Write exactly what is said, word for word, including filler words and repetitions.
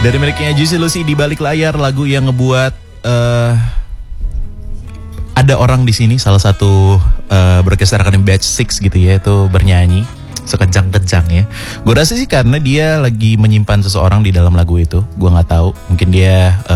Dari miliknya Juicy Lucy, Di Balik Layar, lagu yang ngebuat uh, ada orang di sini, salah satu uh, berkeserkan batch six gitu ya, itu bernyanyi sekejang-kejang ya. Gue rasa sih karena dia lagi menyimpan seseorang di dalam lagu itu. Gue nggak tahu, mungkin dia uh,